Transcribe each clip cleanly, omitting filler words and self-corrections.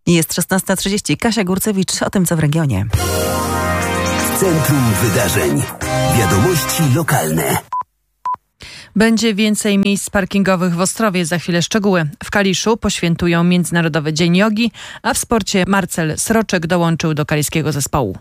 Jest 16:30. Kasia Górcewicz o tym, co w regionie. Centrum Wydarzeń. Wiadomości lokalne. Będzie więcej miejsc parkingowych w Ostrowie. Za chwilę szczegóły. W Kaliszu poświętują Międzynarodowy Dzień Jogi, a w sporcie Marcel Sroczek dołączył do kaliskiego zespołu.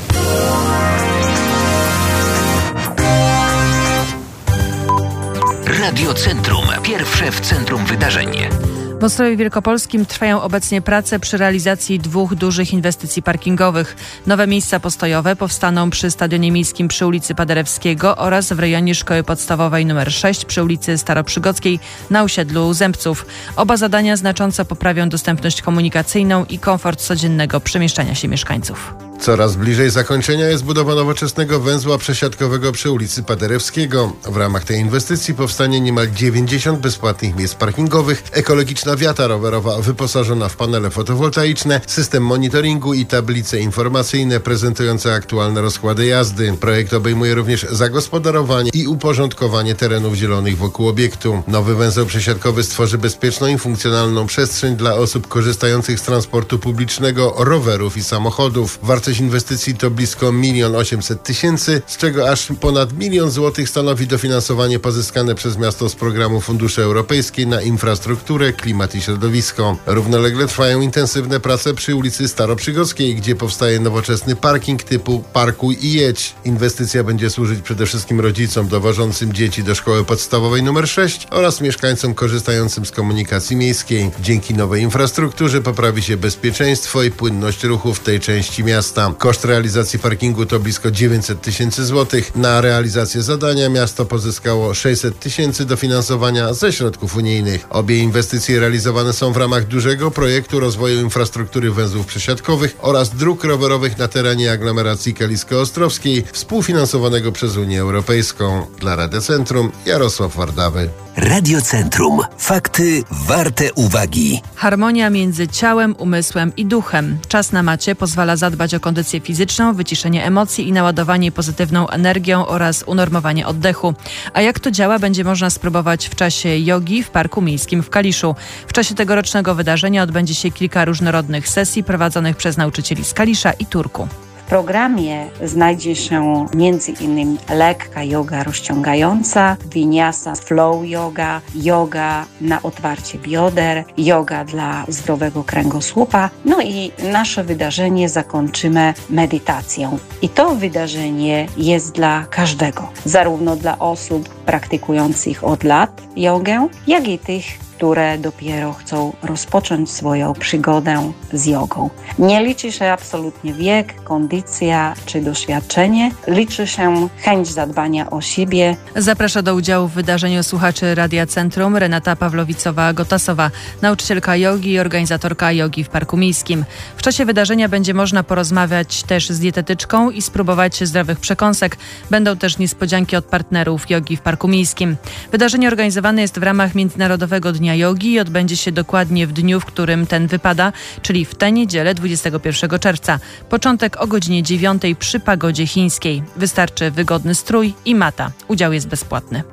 Radio Centrum. Pierwsze w centrum wydarzeń. W Ostrowie Wielkopolskim trwają obecnie prace przy realizacji 2 dużych inwestycji parkingowych. Nowe miejsca postojowe powstaną przy Stadionie Miejskim przy ulicy Paderewskiego oraz w rejonie Szkoły Podstawowej nr 6 przy ulicy Staroprzygodzkiej na osiedlu Zębców. Oba zadania znacząco poprawią dostępność komunikacyjną i komfort codziennego przemieszczania się mieszkańców. Coraz bliżej zakończenia jest budowa nowoczesnego węzła przesiadkowego przy ulicy Paderewskiego. W ramach tej inwestycji powstanie niemal 90 bezpłatnych miejsc parkingowych, ekologiczna wiata rowerowa wyposażona w panele fotowoltaiczne, system monitoringu i tablice informacyjne prezentujące aktualne rozkłady jazdy. Projekt obejmuje również zagospodarowanie i uporządkowanie terenów zielonych wokół obiektu. Nowy węzeł przesiadkowy stworzy bezpieczną i funkcjonalną przestrzeń dla osób korzystających z transportu publicznego, rowerów i samochodów. Wartość inwestycji to blisko 1 800 000, z czego aż ponad 1 000 000 złotych stanowi dofinansowanie pozyskane przez miasto z programu Funduszy Europejskiej na infrastrukturę, klimat i środowisko. Równolegle trwają intensywne prace przy ulicy Staroprzygodzkiej, gdzie powstaje nowoczesny parking typu Parkuj i jedź. Inwestycja będzie służyć przede wszystkim rodzicom dowożącym dzieci do szkoły podstawowej nr 6 oraz mieszkańcom korzystającym z komunikacji miejskiej. Dzięki nowej infrastrukturze poprawi się bezpieczeństwo i płynność ruchu w tej części miasta. Koszt realizacji parkingu to blisko 900 000 złotych. Na realizację zadania miasto pozyskało 600 000 dofinansowania ze środków unijnych. Obie inwestycje realizowane są w ramach dużego projektu rozwoju infrastruktury węzłów przesiadkowych oraz dróg rowerowych na terenie aglomeracji kalisko-ostrowskiej, współfinansowanego przez Unię Europejską. Dla Radia Centrum Jarosław Wardawy. Radio Centrum. Fakty warte uwagi. Harmonia między ciałem, umysłem i duchem. Czas na macie pozwala zadbać o kondycję fizyczną, wyciszenie emocji i naładowanie pozytywną energią oraz unormowanie oddechu. A jak to działa, będzie można spróbować w czasie jogi w Parku Miejskim w Kaliszu. W czasie tegorocznego wydarzenia odbędzie się kilka różnorodnych sesji prowadzonych przez nauczycieli z Kalisza i Turku. W programie znajdzie się m.in. lekka joga rozciągająca, vinyasa, flow yoga, joga na otwarcie bioder, joga dla zdrowego kręgosłupa. No i nasze wydarzenie zakończymy medytacją. I to wydarzenie jest dla każdego, zarówno dla osób praktykujących od lat jogę, jak i tych, które dopiero chcą rozpocząć swoją przygodę z jogą. Nie liczy się absolutnie wiek, kondycja czy doświadczenie. Liczy się chęć zadbania o siebie. Zaprasza do udziału w wydarzeniu słuchaczy Radia Centrum Renata Pawlowicowa-Gotasowa, nauczycielka jogi i organizatorka jogi w Parku Miejskim. W czasie wydarzenia będzie można porozmawiać też z dietetyczką i spróbować zdrowych przekąsek. Będą też niespodzianki od partnerów jogi w Parku Miejskim. Wydarzenie organizowane jest w ramach Międzynarodowego Dnia Jogi i odbędzie się dokładnie w dniu, w którym ten wypada, czyli w tę niedzielę 21 czerwca. Początek o godzinie 9 przy pagodzie chińskiej. Wystarczy wygodny strój i mata. Udział jest bezpłatny.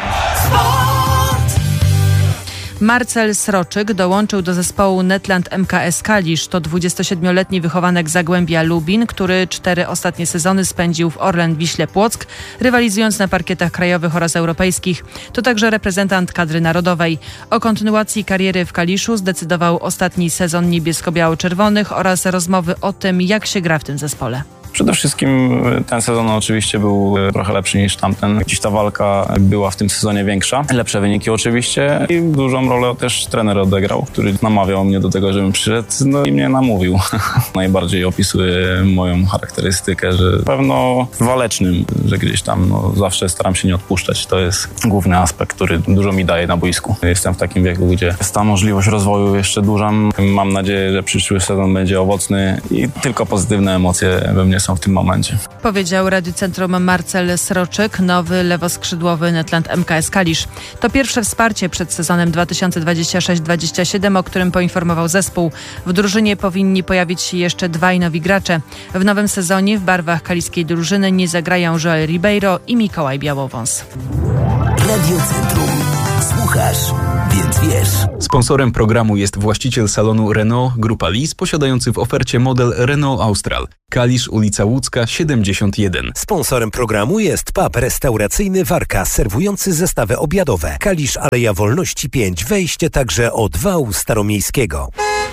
Marcel Sroczyk dołączył do zespołu Netland MKS Kalisz. To 27-letni wychowanek Zagłębia Lubin, który 4 ostatnie sezony spędził w Orlen Wiśle Płock, rywalizując na parkietach krajowych oraz europejskich. To także reprezentant kadry narodowej. O kontynuacji kariery w Kaliszu zdecydował ostatni sezon niebiesko-biało-czerwonych oraz rozmowy o tym, jak się gra w tym zespole. Przede wszystkim ten sezon oczywiście był trochę lepszy niż tamten. Gdzieś ta walka była w tym sezonie większa. Lepsze wyniki oczywiście i dużą rolę też trener odegrał, który namawiał mnie do tego, żebym przyszedł, no i mnie namówił. Najbardziej opisuje moją charakterystykę, że pewno walecznym, że gdzieś tam zawsze staram się nie odpuszczać. To jest główny aspekt, który dużo mi daje na boisku. Jestem w takim wieku, gdzie jest ta możliwość rozwoju jeszcze duża. Mam nadzieję, że przyszły sezon będzie owocny i tylko pozytywne emocje we mnie są w tym momencie. Powiedział Radiu Centrum Marcel Sroczyk, nowy lewoskrzydłowy Netland MKS Kalisz. To pierwsze wsparcie przed sezonem 2026-27, o którym poinformował zespół. W drużynie powinni pojawić się jeszcze 2 nowi gracze. W nowym sezonie w barwach kaliskiej drużyny nie zagrają Joel Ribeiro i Mikołaj Białowąs. Radio Centrum. Słuchaj słuchasz, więc wiesz. Sponsorem programu jest właściciel salonu Renault Grupa Lis, posiadający w ofercie model Renault Austral. Kalisz, ulica Łódzka, 71. Sponsorem programu jest pub restauracyjny Warka, serwujący zestawy obiadowe. Kalisz, Aleja Wolności 5, wejście także od wału staromiejskiego.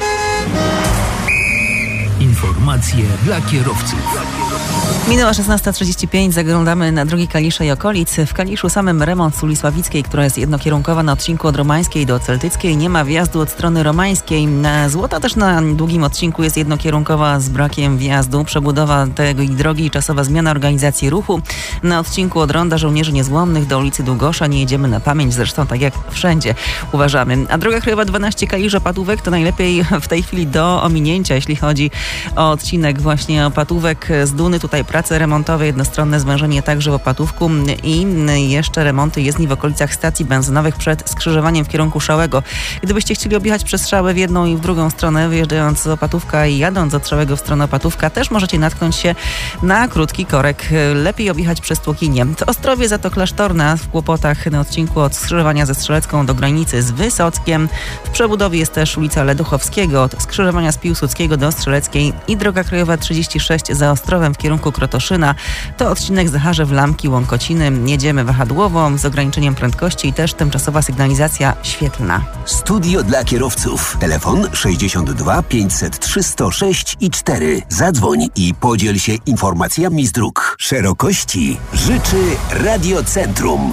Informacje dla kierowców. Minęła 16:35, zaglądamy na drogi Kalisza i okolic. W Kaliszu samym remont z uli Sławickiej, która jest jednokierunkowa na odcinku od Romańskiej do Celtyckiej. Nie ma wjazdu od strony Romańskiej. Na Złota też na długim odcinku jest jednokierunkowa z brakiem wjazdu. Przebudowa tej drogi i czasowa zmiana organizacji ruchu. Na odcinku od Ronda Żołnierzy Niezłomnych do ulicy Długosza nie jedziemy na pamięć, zresztą tak jak wszędzie uważamy. A droga krajowa 12 Kalisz-Opatówek to najlepiej w tej chwili do ominięcia, jeśli chodzi o odcinek właśnie Opatówek z Duny. Tutaj prace remontowe, jednostronne zwężenie także w Opatówku i jeszcze remonty jezdni w okolicach stacji benzynowych przed skrzyżowaniem w kierunku Szałego. Gdybyście chcieli objechać przez Szałę w jedną i w drugą stronę, wyjeżdżając z Opatówka i jadąc od Szałego w stronę Opatówka, też możecie natknąć się na krótki korek. Lepiej objechać przez Tłokinię. W Ostrowie za to Klasztorna w kłopotach na odcinku od skrzyżowania ze Strzelecką do granicy z Wysockiem. W przebudowie jest też ulica Leduchowskiego od skrzyżowania z Piłsudskiego do Strzeleckiej i droga krajowa 36 za Ostrowem w kierunku Krotoszyna. To odcinek Zacharzew, Lamki, Łąkociny. Jedziemy wahadłowo z ograniczeniem prędkości i też tymczasowa sygnalizacja świetlna. Studio dla kierowców. Telefon 62 503 106 i 4. Zadzwoń i podziel się informacjami z dróg. Szerokości życzy Radiocentrum.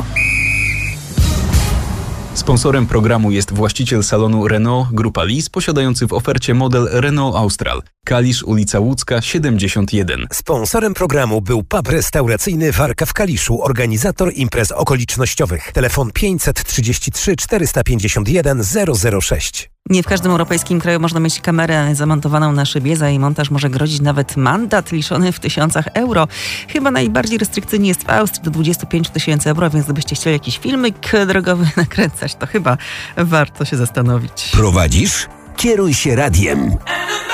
Sponsorem programu jest właściciel salonu Renault Grupa Lis, posiadający w ofercie model Renault Austral. Kalisz, ulica Łódzka, 71. Sponsorem programu był pub restauracyjny Warka w Kaliszu, organizator imprez okolicznościowych. Telefon 533 451 006. Nie w każdym europejskim kraju można mieć kamerę zamontowaną na szybie. Za jej montaż może grozić nawet mandat liczony w tysiącach euro. Chyba najbardziej restrykcyjnie jest w Austrii do 25 000 euro, więc gdybyście chcieli jakiś filmik drogowy nakręcać, to chyba warto się zastanowić. Prowadzisz? Kieruj się radiem.